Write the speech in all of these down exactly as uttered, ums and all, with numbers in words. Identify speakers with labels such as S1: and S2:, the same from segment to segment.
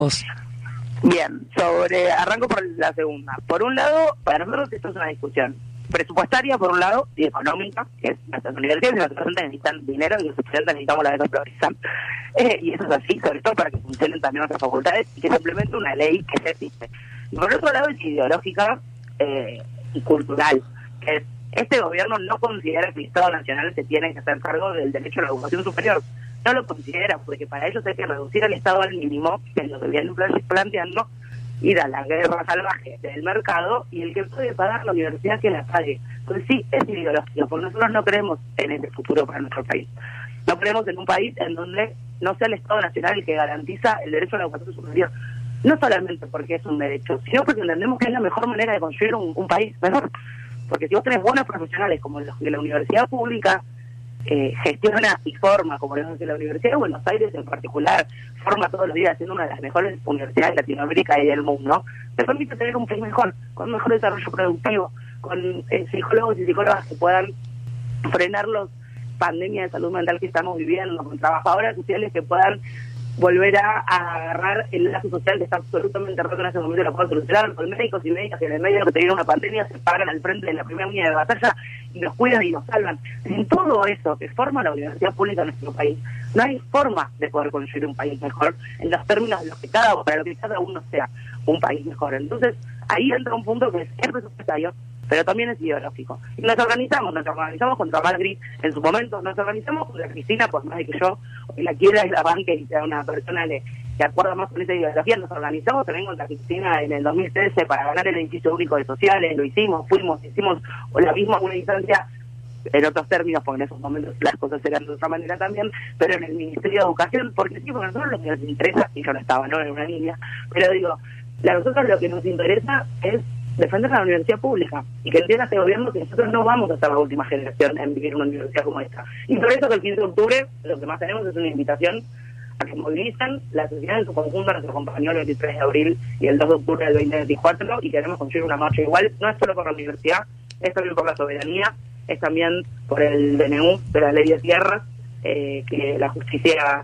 S1: Bien, sobre arranco por la segunda. Por un lado, para nosotros esto es una discusión presupuestaria, por un lado, y económica, que es nuestras universidades y nuestros estudiantes necesitan dinero y los estudiantes necesitamos la beca progresar. Eh, y eso es así, sobre todo para que funcionen también nuestras facultades y que se implemente una ley que se existe. Y por otro lado es ideológica eh, y cultural, que es, este gobierno no considera que el Estado Nacional se tiene que hacer cargo del derecho a la educación superior. No lo considera, porque para ellos hay que reducir el Estado al mínimo, que es lo que vienen planteando, ir a la guerra salvaje del mercado, y el que puede pagar la universidad que la pague. Entonces sí, es ideológico, porque nosotros no creemos en ese futuro para nuestro país. No creemos en un país en donde no sea el Estado Nacional el que garantiza el derecho a la educación superior. No solamente porque es un derecho, sino porque entendemos que es la mejor manera de construir un, un país mejor. Porque si vos tenés buenos profesionales como los de la universidad pública, Eh, gestiona y forma, como lo hace la Universidad de Buenos Aires en particular, forma todos los días siendo una de las mejores universidades de Latinoamérica y del mundo, te permite tener un país mejor, con un mejor desarrollo productivo, con eh, psicólogos y psicólogas que puedan frenar los pandemias de salud mental que estamos viviendo, con trabajadoras sociales que puedan volver a, a agarrar el lazo social que está absolutamente roto en ese momento y lo puedan solucionar, con médicos y médicas que en el medio que tienen una pandemia se paran al frente de la primera línea de batalla y nos cuidan y nos salvan. En todo eso que forma la universidad pública de nuestro país, no hay forma de poder construir un país mejor en los términos de lo que cada, para lo que cada uno sea un país mejor. Entonces, ahí entra un punto que es, es presupuestario, pero también es ideológico. Y nos organizamos, nos organizamos contra Macri en su momento, nos organizamos contra Cristina, por más de que yo hoy la quiera y la banque y sea una persona que, que acuerda más con esa ideología, nos organizamos también contra Cristina en el dos mil trece para ganar el edificio único de sociales, lo hicimos, fuimos, hicimos la misma una instancia, en otros términos, porque en esos momentos las cosas eran de otra manera también, pero en el Ministerio de Educación, porque sí, porque a nosotros lo que nos interesa, y yo no estaba, no era una niña, pero digo, a nosotros lo que nos interesa es defender a la universidad pública y que entienda este gobierno que nosotros no vamos a ser la última generación en vivir una universidad como esta. Y por eso que el quince de octubre lo que más tenemos es una invitación a que movilizan la sociedad en su conjunto, nuestro compañero el veintitrés de abril y el dos de octubre del veinte veinticuatro, y queremos construir una marcha igual, no es solo por la universidad, es también por la soberanía, es también por el D N U de la ley de tierras, eh, que la justicia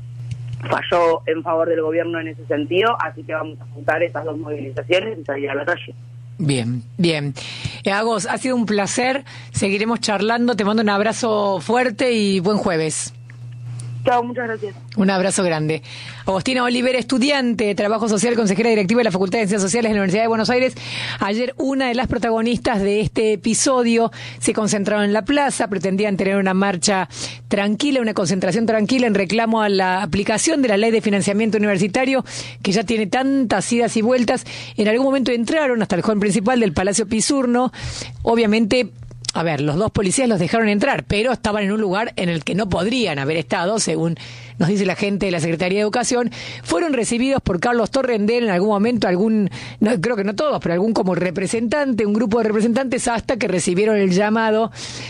S1: falló en favor del gobierno en ese sentido, así que vamos a juntar esas dos movilizaciones y salir a la calle.
S2: Bien, bien. Eh, Agos, ha sido un placer, seguiremos charlando, te mando un abrazo fuerte y buen jueves.
S1: Chao, muchas gracias.
S2: Un abrazo grande. Agostina Olivera, estudiante de Trabajo Social, consejera directiva de la Facultad de Ciencias Sociales de la Universidad de Buenos Aires. Ayer una de las protagonistas de este episodio se concentraron en la plaza, pretendían tener una marcha tranquila, una concentración tranquila en reclamo a la aplicación de la Ley de Financiamiento Universitario, que ya tiene tantas idas y vueltas. En algún momento entraron hasta el hall principal del Palacio Pisurno, obviamente. A ver, los dos policías los dejaron entrar, pero estaban en un lugar en el que no podrían haber estado, según nos dice la gente de la Secretaría de Educación. Fueron recibidos por Carlos Torrendel en algún momento, algún, no, creo que no todos, pero algún como representante, un grupo de representantes, hasta que recibieron el llamado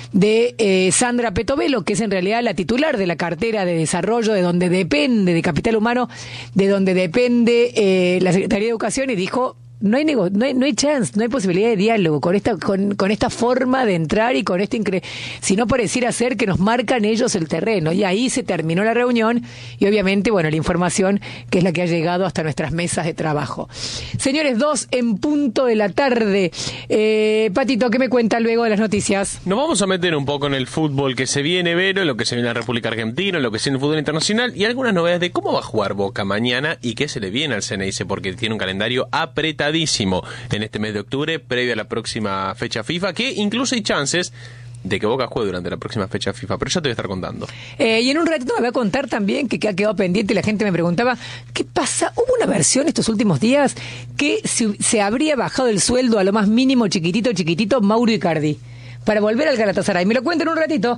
S2: de eh, Sandra Petovelo, que es en realidad la titular de la cartera de desarrollo, de donde depende, de capital humano, de donde depende eh, la Secretaría de Educación, y dijo: No hay, nego- no hay no hay chance, no hay posibilidad de diálogo con esta con, con esta forma de entrar y con este incre- si no pareciera ser que nos marcan ellos el terreno. Y ahí se terminó la reunión y obviamente, bueno, la información que es la que ha llegado hasta nuestras mesas de trabajo. Señores, dos en punto de la tarde. Eh, Patito, ¿qué me cuenta luego de las noticias?
S3: Nos vamos a meter un poco en el fútbol que se viene, Vero, en lo que se viene en la República Argentina, en lo que se viene en el fútbol internacional y algunas novedades de cómo va a jugar Boca mañana y qué se le viene al C N I C, porque tiene un calendario apretado en este mes de octubre, previo a la próxima fecha FIFA, que incluso hay chances de que Boca juegue durante la próxima fecha FIFA, pero ya te voy a estar contando.
S2: Eh, y en un ratito me voy a contar también que, que ha quedado pendiente y la gente me preguntaba, ¿qué pasa? Hubo una versión estos últimos días que se, se habría bajado el sueldo a lo más mínimo, chiquitito, chiquitito, Mauro Icardi, para volver al Galatasaray. Me lo cuento en un ratito.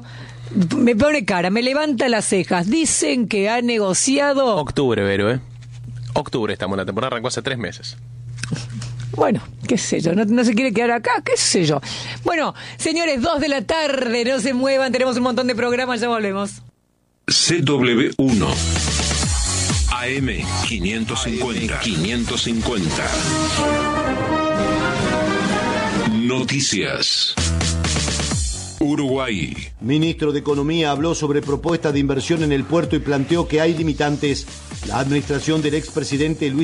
S2: Me pone cara, me levanta las cejas. Dicen que ha negociado...
S3: Octubre, Vero, ¿eh? Octubre estamos, la temporada arrancó hace tres meses.
S2: Bueno, qué sé yo, no, no se quiere quedar acá, qué sé yo. Bueno, señores, dos de la tarde, no se muevan, tenemos un montón de programas, ya volvemos.
S4: C W uno A M quinientos cincuenta. quinientos cincuenta. Noticias. Uruguay.
S5: Ministro de Economía habló sobre propuesta de inversión en el puerto y planteó que hay limitantes. La administración del expresidente Luis